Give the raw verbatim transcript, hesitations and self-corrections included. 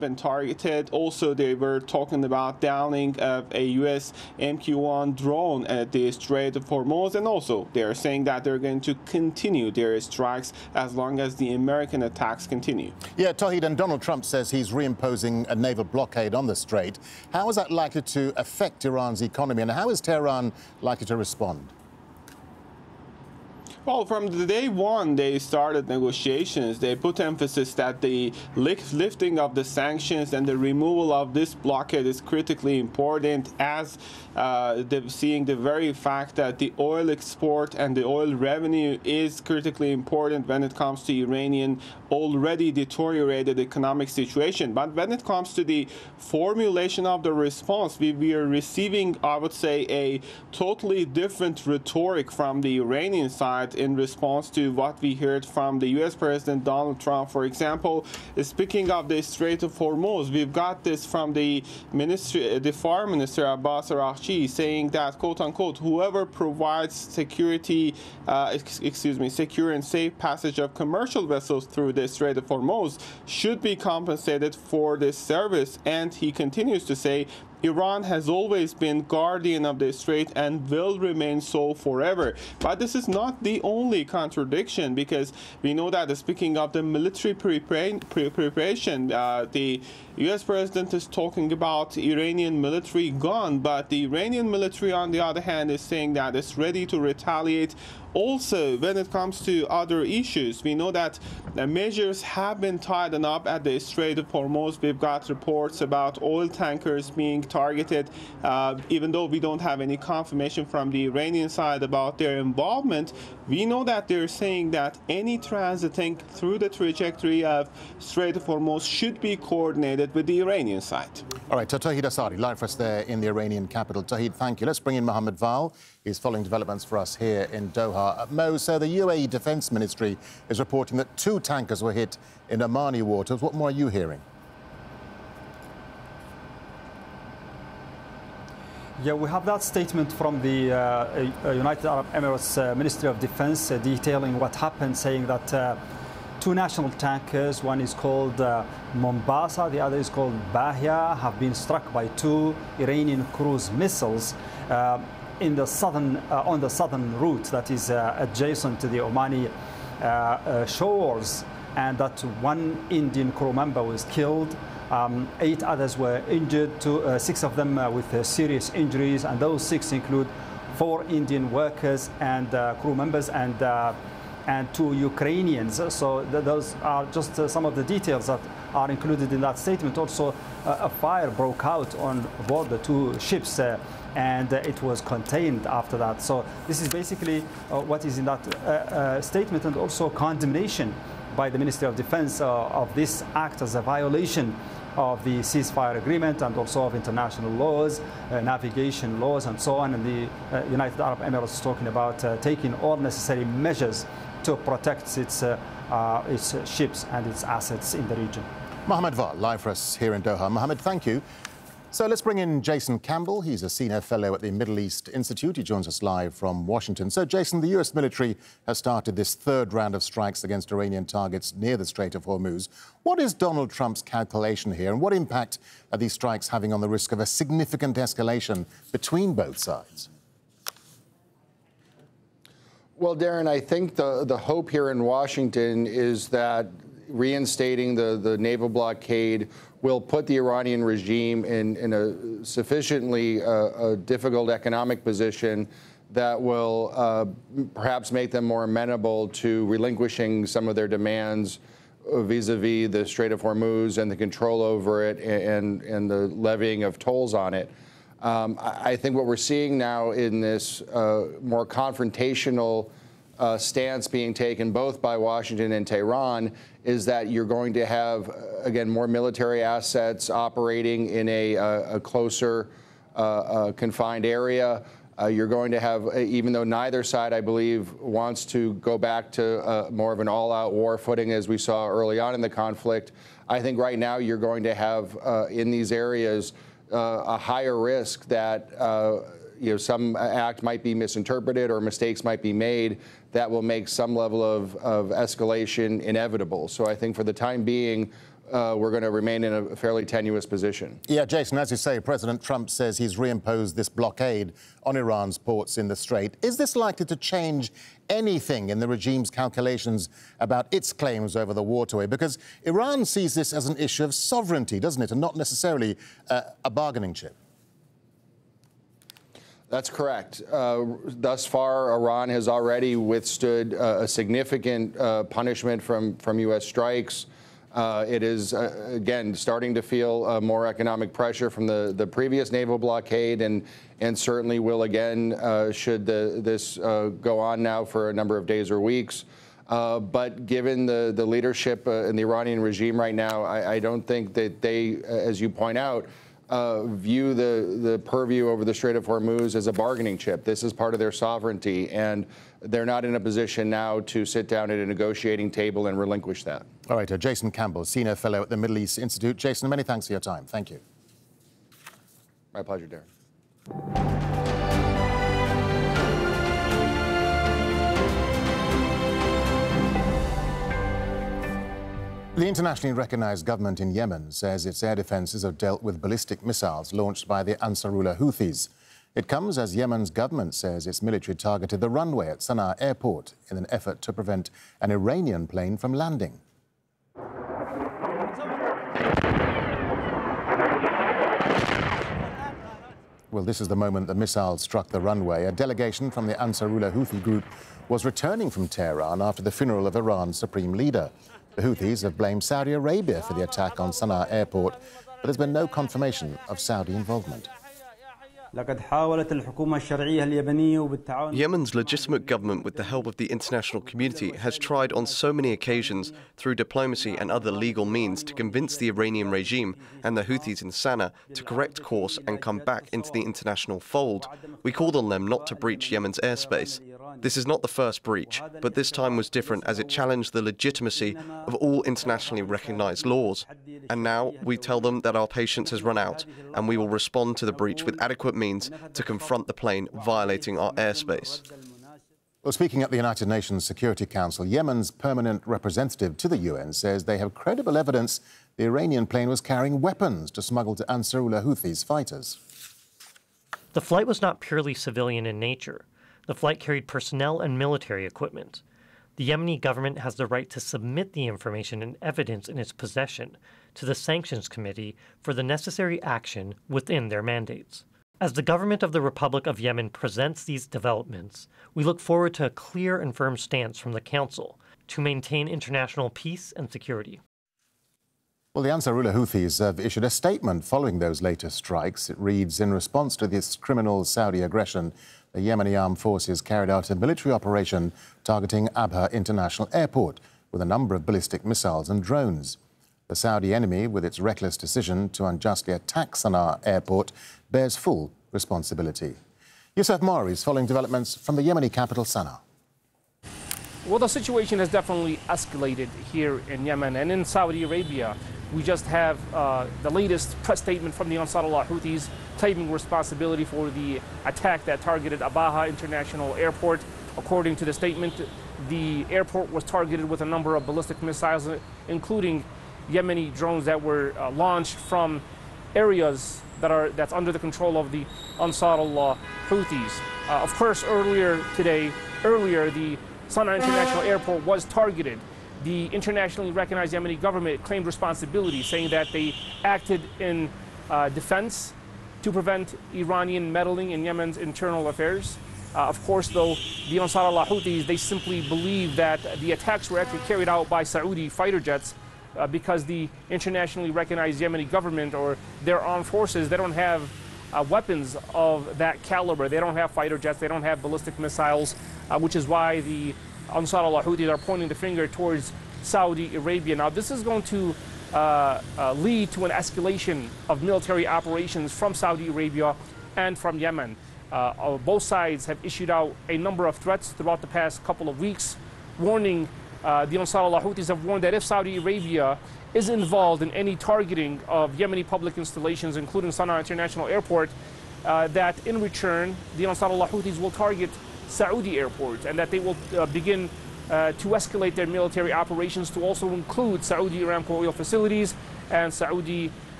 been targeted. Also, they were talking about downing of a U S M Q one drone at the Strait of Hormuz, and also they're saying that they're going to continue their strikes as long as the American attacks continue. Yeah, Tawhid, and Donald Trump says he's reimposing a naval blockade on the Strait. How is that likely to affect Iran's economy, and how is Tehran likely to respond? Well, from the day one they started negotiations, they put emphasis that the lifting of the sanctions and the removal of this blockade is critically important, as uh, the, seeing the very fact that the oil export and the oil revenue is critically important when it comes to Iranian already deteriorated economic situation. But when it comes to the formulation of the response, we, we are receiving, I would say, a totally different rhetoric from the Iranian side in response to what we heard from the U S President Donald Trump. For example, speaking of the Strait of Hormuz, we've got this from the ministry, the Foreign Minister Abbas Araghchi, saying that, quote unquote, whoever provides security, uh, ex excuse me, secure and safe passage of commercial vessels through the Strait of Hormuz should be compensated for this service. And he continues to say, Iran has always been guardian of the strait and will remain so forever. But this is not the only contradiction, because we know that, speaking of the military preparation, uh, the U S president is talking about Iranian military gone, but the Iranian military, on the other hand, is saying that it's ready to retaliate. Also, when it comes to other issues, we know that the measures have been tightened up at the Strait of Hormuz. We've got reports about oil tankers being targeted, uh, even though we don't have any confirmation from the Iranian side about their involvement. We know that they're saying that any transiting through the trajectory of Strait of Hormuz should be coordinated with the Iranian side. All right, Tawhid Asadi, live for us there in the Iranian capital. Tawhid, thank you. Let's bring in Mohammed Val. He's following developments for us here in Doha. Uh, Mo, so the U A E Defence Ministry is reporting that two tankers were hit in Omani waters. What more are you hearing? Yeah, we have that statement from the uh, United Arab Emirates uh, Ministry of Defense uh, detailing what happened, saying that uh, two national tankers, one is called uh, Mombasa, the other is called Bahia, have been struck by two Iranian cruise missiles uh, in the southern, uh, on the southern route that is uh, adjacent to the Omani uh, uh, shores, and that one Indian crew member was killed. Um, eight others were injured, two, uh, six of them uh, with uh, serious injuries, and those six include four Indian workers and uh, crew members and uh, and two Ukrainians. So th those are just uh, some of the details that are included in that statement. Also, uh, a fire broke out on board the two ships, uh, and uh, it was contained after that. So this is basically uh, what is in that uh, uh, statement, and also condemnation by the Ministry of Defense uh, of this act as a violation of the ceasefire agreement and also of international laws, uh, navigation laws, and so on. And the uh, United Arab Emirates is talking about uh, taking all necessary measures to protect its, uh, uh, its ships and its assets in the region. Mohammed Val, live for us here in Doha. Mohammed, thank you. So let's bring in Jason Campbell. He's a senior fellow at the Middle East Institute. He joins us live from Washington. So, Jason, the U S military has started this third round of strikes against Iranian targets near the Strait of Hormuz. What is Donald Trump's calculation here, and what impact are these strikes having on the risk of a significant escalation between both sides? Well, Darren, I think the, the hope here in Washington is that reinstating the, the naval blockade will put the Iranian regime in, in a sufficiently uh, a difficult economic position that will uh, perhaps make them more amenable to relinquishing some of their demands vis-a-vis the Strait of Hormuz and the control over it and, and the levying of tolls on it. Um, I think what we're seeing now in this uh, more confrontational Uh, stance being taken both by Washington and Tehran is that you're going to have, uh, again, more military assets operating in a, uh, a closer uh, uh, confined area. Uh, you're going to have, uh, even though neither side, I believe, wants to go back to uh, more of an all-out war footing as we saw early on in the conflict, I think right now you're going to have uh, in these areas uh, a higher risk that uh, you know, some act might be misinterpreted or mistakes might be made that will make some level of, of escalation inevitable. So I think for the time being, uh, we're going to remain in a fairly tenuous position. Yeah, Jason, as you say, President Trump says he's reimposed this blockade on Iran's ports in the Strait. Is this likely to change anything in the regime's calculations about its claims over the waterway? Because Iran sees this as an issue of sovereignty, doesn't it, and not necessarily uh, a bargaining chip. That's correct. Uh, thus far, Iran has already withstood uh, a significant uh, punishment from, from U S strikes. Uh, it is, uh, again, starting to feel uh, more economic pressure from the, the previous naval blockade, and, and certainly will again uh, should the, this uh, go on now for a number of days or weeks. Uh, but given the, the leadership uh, in the Iranian regime right now, I, I don't think that they, as you point out, Uh, view the, the purview over the Strait of Hormuz as a bargaining chip. This is part of their sovereignty, and they're not in a position now to sit down at a negotiating table and relinquish that. All right, uh, Jason Campbell, Senior Fellow at the Middle East Institute. Jason, many thanks for your time. Thank you. My pleasure, Darren. The internationally recognized government in Yemen says its air defenses have dealt with ballistic missiles launched by the Ansarullah Houthis. It comes as Yemen's government says its military targeted the runway at Sana'a airport in an effort to prevent an Iranian plane from landing. Well, this is the moment the missile struck the runway. A delegation from the Ansarullah Houthi group was returning from Tehran after the funeral of Iran's supreme leader. The Houthis have blamed Saudi Arabia for the attack on Sana'a airport, but there's been no confirmation of Saudi involvement. Yemen's legitimate government, with the help of the international community, has tried on so many occasions through diplomacy and other legal means to convince the Iranian regime and the Houthis in Sana'a to correct course and come back into the international fold. We called on them not to breach Yemen's airspace. This is not the first breach, but this time was different as it challenged the legitimacy of all internationally recognized laws. And now we tell them that our patience has run out, and we will respond to the breach with adequate means to confront the plane violating our airspace. Well, speaking at the United Nations Security Council, Yemen's permanent representative to the U N says they have credible evidence the Iranian plane was carrying weapons to smuggle to Ansarullah Houthis fighters. The flight was not purely civilian in nature. The flight carried personnel and military equipment. The Yemeni government has the right to submit the information and evidence in its possession to the Sanctions Committee for the necessary action within their mandates. As the government of the Republic of Yemen presents these developments, we look forward to a clear and firm stance from the Council to maintain international peace and security. Well, the Ansarullah Houthis have issued a statement following those latest strikes. It reads, in response to this criminal Saudi aggression, the Yemeni armed forces carried out a military operation targeting Abha International Airport with a number of ballistic missiles and drones. The Saudi enemy, with its reckless decision to unjustly attack Sana'a airport, bears full responsibility. Youssef Mari is following developments from the Yemeni capital, Sana'a. Well, the situation has definitely escalated here in Yemen and in Saudi Arabia. We just have uh, the latest press statement from the Ansarullah Houthis claiming responsibility for the attack that targeted Abha International Airport. According to the statement, the airport was targeted with a number of ballistic missiles, including Yemeni drones that were uh, launched from areas that are that's under the control of the Ansarullah Houthis. Uh, of course, earlier today, earlier the Sana'a International Airport was targeted. The internationally recognized Yemeni government claimed responsibility, saying that they acted in uh, defense to prevent Iranian meddling in Yemen's internal affairs. Uh, of course, though, the Ansarullah Houthis, they simply believe that the attacks were actually carried out by Saudi fighter jets uh, because the internationally recognized Yemeni government or their armed forces, they don't have uh, weapons of that caliber. They don't have fighter jets, they don't have ballistic missiles, uh, which is why the Ansarullah Houthis are pointing the finger towards Saudi Arabia. Now, this is going to uh, uh, lead to an escalation of military operations from Saudi Arabia and from Yemen. Uh, both sides have issued out a number of threats throughout the past couple of weeks, warning uh, the Ansarullah Houthis have warned that if Saudi Arabia is involved in any targeting of Yemeni public installations, including Sana'a International Airport, uh, that in return, the Ansarullah Houthis will target Saudi airports and that they will uh, begin uh, to escalate their military operations to also include Saudi Aramco oil facilities and Saudi